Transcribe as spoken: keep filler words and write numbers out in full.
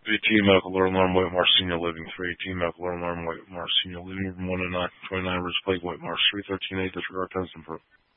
eighteen, medical alert alarm, White Marsh Senior Living. three eighteen, medical alert alarm, White Marsh Senior Living. Room one oh nine, twenty-nine, Ridge Lake, White Marsh. three thirteen A, disregard, test improved.